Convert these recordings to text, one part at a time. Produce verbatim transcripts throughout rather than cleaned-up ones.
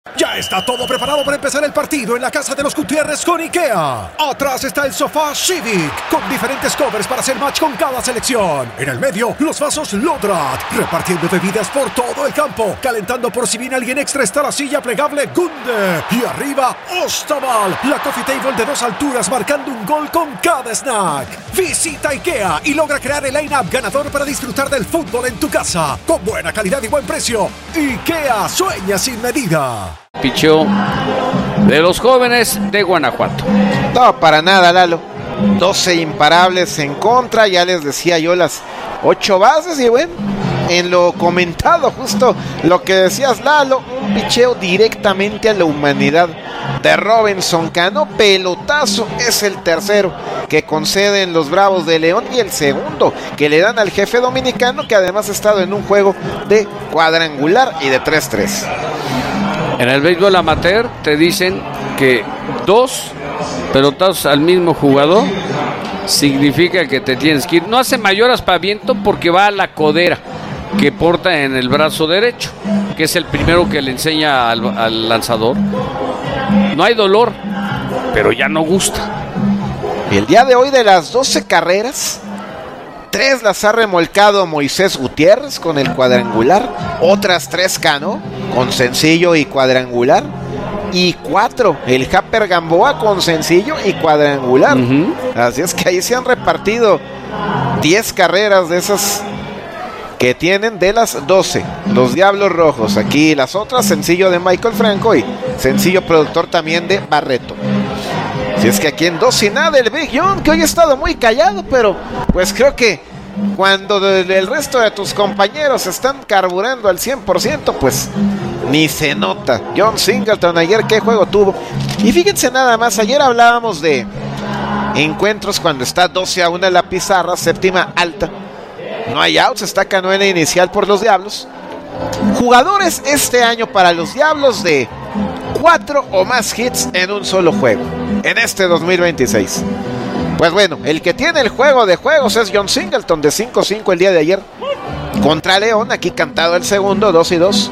Ya está todo preparado para empezar el partido en la casa de los Gutiérrez con IKEA. Atrás está el sofá Civic, con diferentes covers para hacer match con cada selección. En el medio, los vasos Lodrat, repartiendo bebidas por todo el campo. Calentando por si viene alguien extra está la silla plegable Gunde. Y arriba, Ostaval, la coffee table de dos alturas marcando un gol con cada snack. Visita IKEA y logra crear el line-up ganador para disfrutar del fútbol en tu casa. Con buena calidad y buen precio. IKEA sueña sin medida. Picheo de los jóvenes de Guanajuato. No, para nada, Lalo. doce imparables en contra, ya les decía yo las ocho bases y bueno, en lo comentado, justo lo que decías, Lalo, un picheo directamente a la humanidad de Robinson Cano, pelotazo, es el tercero que conceden los Bravos de León y el segundo que le dan al jefe dominicano, que además ha estado en un juego de cuadrangular y de tres tres. En el béisbol amateur te dicen que dos pelotazos al mismo jugador significa que te tienes que ir. No hace mayor aspaviento porque va a la codera que porta en el brazo derecho, que es el primero que le enseña al, al lanzador. No hay dolor, pero ya no gusta. El día de hoy, de las doce carreras, tres las ha remolcado Moisés Gutiérrez con el cuadrangular, otras tres Cano con sencillo y cuadrangular, y cuatro el Japper Gamboa con sencillo y cuadrangular. Uh-huh. Así es que ahí se han repartido diez carreras de esas que tienen de las doce los Diablos Rojos. Aquí las otras, sencillo de Michael Franco y sencillo productor también de Barreto. Si es que aquí en dos y nada el Big John, que hoy ha estado muy callado, pero pues creo que cuando el resto de tus compañeros están carburando al cien por ciento, pues ni se nota. John Singleton ayer, qué juego tuvo. Y fíjense nada más, ayer hablábamos de encuentros cuando está doce a uno en la pizarra, séptima alta, no hay outs, está Cano en la inicial por los Diablos. Jugadores este año para los Diablos de cuatro o más hits en un solo juego en este dos mil veintiséis. Pues bueno, el que tiene el juego de juegos es John Singleton, de cinco cinco el día de ayer contra León, aquí cantado el segundo, dos y dos.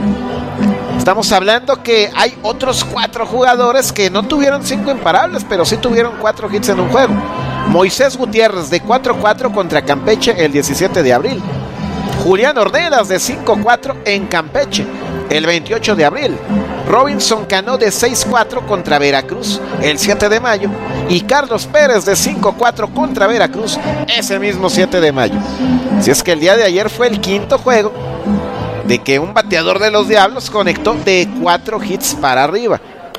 Estamos hablando que hay otros cuatro jugadores que no tuvieron cinco imparables, pero sí tuvieron cuatro hits en un juego. Moisés Gutiérrez de cuatro cuatro contra Campeche el diecisiete de abril. Julián Ornelas de cinco cuatro en Campeche el veintiocho de abril. Robinson Cano de seis cuatro contra Veracruz el siete de mayo. Y Carlos Pérez de cinco cuatro contra Veracruz ese mismo siete de mayo. Si es que el día de ayer fue el quinto juego de que un bateador de los Diablos conectó de cuatro hits para arriba.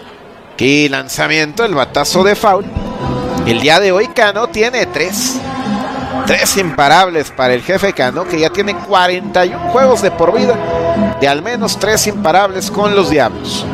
Qué lanzamiento, el batazo de foul. El día de hoy Cano tiene tres. Tres imparables para el jefe Cano, que ya tiene cuarenta y uno juegos de por vida, de al menos tres imparables con los Diablos.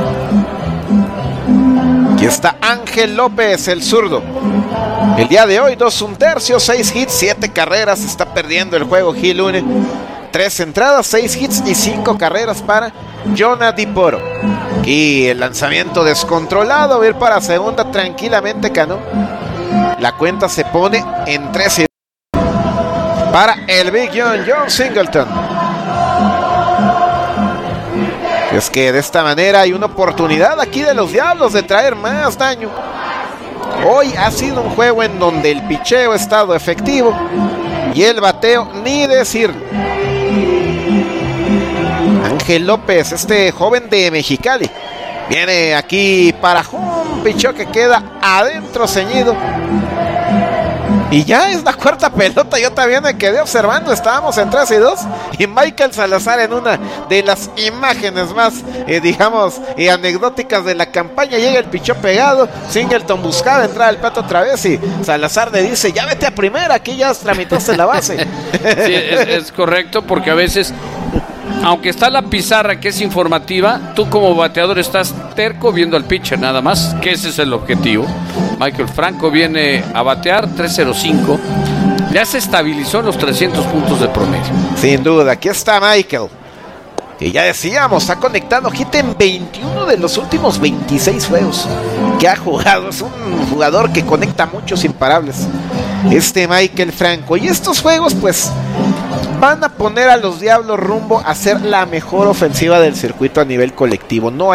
Aquí está Ángel López, el zurdo. El día de hoy, dos un tercio, seis hits, siete carreras. Está perdiendo el juego Gil Une. Tres entradas, seis hits y cinco carreras para Jonah Diporo. Y el lanzamiento descontrolado, va a ir para segunda tranquilamente Cano. La cuenta se pone en tres y para el Big John, John Singleton. Es que de esta manera hay una oportunidad aquí de los Diablos de traer más daño. Hoy ha sido un juego en donde el picheo ha estado efectivo y el bateo ni decirlo. Ángel López, este joven de Mexicali, viene aquí para un picheo que queda adentro ceñido. Y ya es la cuarta pelota, yo también me quedé observando, estábamos en tres y dos, y Michael Salazar en una de las imágenes más, eh, digamos, eh, anecdóticas de la campaña, llega el pichó pegado, Singleton buscaba entrar al plato otra vez, y Salazar le dice, ya vete a primera, aquí ya tramitaste la base. Sí, es, es correcto, porque a veces, aunque está la pizarra que es informativa, tú como bateador estás terco viendo al pitcher nada más, que ese es el objetivo. Michael Franco viene a batear tres cero cinco, ya se estabilizó en los trescientos puntos de promedio. Sin duda, aquí está Michael, y ya decíamos, ha conectado hit en veintiuno de los últimos veintiséis juegos que ha jugado. Es un jugador que conecta muchos imparables, este Michael Franco. Y estos juegos, pues, van a poner a los Diablos rumbo a ser la mejor ofensiva del circuito a nivel colectivo. No hay